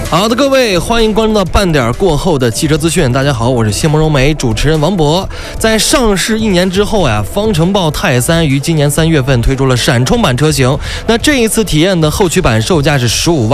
好的，各位，欢迎关注到半点过后的汽车资讯。大家好，我是谢梦荣美，主持人王博。在上市1年之后呀，方程豹泰3于今年3月份推出了闪充版车型。那这一次体验的后驱版售价是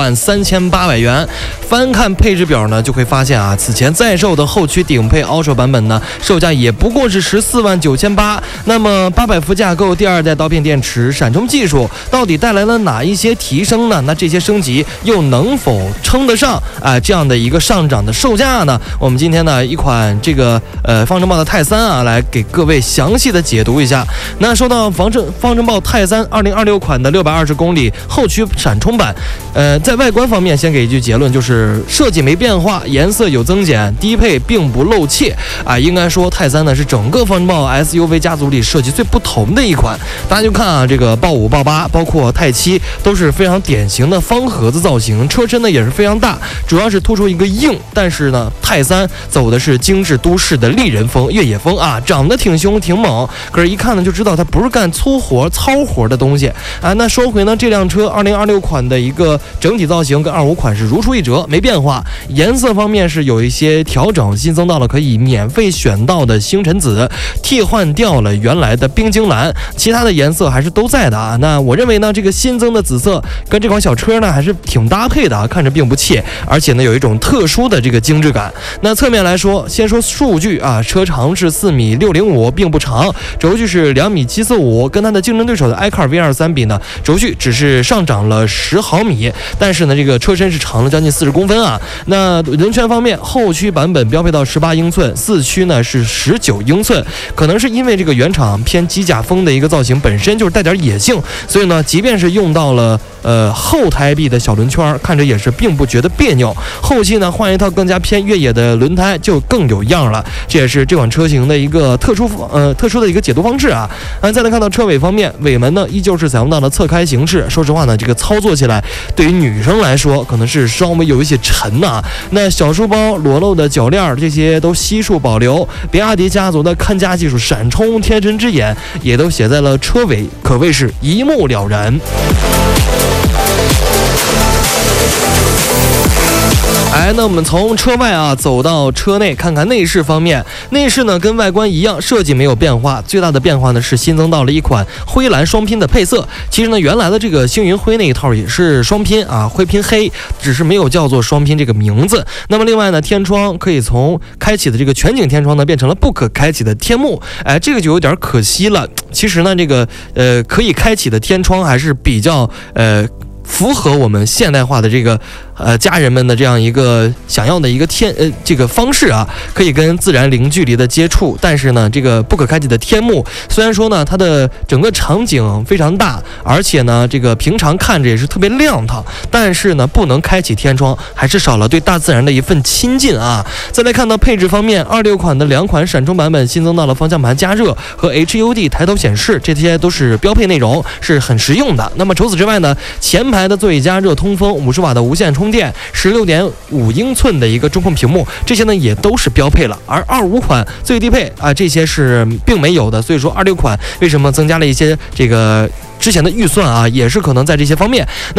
153800元。翻看配置表呢，就会发现啊，此前在售的后驱顶配 Ultra 版本呢，售价也不过是149800。那么800伏架构、第2代刀片电池、闪充技术，到底带来了哪一些提升呢？那这些升级又能否称得上这样的一个上涨的售价呢？我们今天呢一款这个方程豹的泰3啊，来给各位详细的解读一下。那说到方程豹泰32026款的620公里后驱闪充版，在外观方面先给一句结论，就是设计没变化，颜色有增减，低配并不露怯啊。应该说泰3呢是整个方程豹 SUV 家族里设计最不同的一款。大家就看啊，这个豹5、豹8，包括泰7都是非常典型的方盒子造型，车身呢也是非常大。主要是突出一个硬，但是呢，泰3走的是精致都市的丽人风、越野风啊，长得挺凶挺猛，可是一看呢就知道它不是干粗活、糙活的东西啊。那说回呢，这辆车2026款的一个整体造型跟25款是如出一辙，没变化。颜色方面是有一些调整，新增到了可以免费选到的星辰紫，替换掉了原来的冰晶蓝，其他的颜色还是都在的啊。那我认为呢，这个新增的紫色跟这款小车呢还是挺搭配的啊，看着并不怯。而且呢，有一种特殊的这个精致感。那侧面来说，先说数据啊，车长是4.605米，并不长；轴距是2.745米，跟它的竞争对手的 iCar V23比呢，轴距只是上涨了10毫米，但是呢，这个车身是长了将近40公分啊。那轮圈方面，后驱版本标配到18英寸，四驱呢是19英寸。可能是因为这个原厂偏机甲风的一个造型本身就是带点野性，所以呢，即便是用到了后胎壁的小轮圈，看着也是并不觉得别扭。后期呢换一套更加偏越野的轮胎就更有样了，这也是这款车型的一个特殊的一个解读方式啊。再来看到车尾方面，尾门呢依旧是采用到了侧开形式。说实话呢，这个操作起来对于女生来说可能是稍微有一些沉啊。那小书包、裸露的铰链这些都悉数保留。比亚迪家族的看家技术闪充、天神之眼也都写在了车尾，可谓是一目了然。那我们从车外啊走到车内，看看内饰方面。内饰呢跟外观一样，设计没有变化，最大的变化呢是新增到了一款灰蓝双拼的配色。其实呢，原来的这个星云灰那一套也是双拼啊，灰拼黑，只是没有叫做双拼这个名字。那么另外呢，天窗可以从开启的这个全景天窗呢变成了不可开启的天幕，这个就有点可惜了。其实呢，这个可以开启的天窗还是比较符合我们现代化的这个家人们的这样一个想要的一个这个方式啊，可以跟自然零距离的接触。但是呢，这个不可开启的天幕，虽然说呢它的整个场景非常大，而且呢这个平常看着也是特别亮堂，但是呢不能开启天窗，还是少了对大自然的一份亲近啊。再来看到配置方面，26款的2款闪充版本新增到了方向盘加热和 HUD 抬头显示，这些都是标配内容，是很实用的。那么除此之外呢，前排的座椅加热、通风、50瓦的无线充电、16.5英寸的一个中控屏幕，这些呢也都是标配了。而25款最低配这些是并没有的，所以说26款为什么增加了一些这个之前的预算啊，也是可能在这些方面。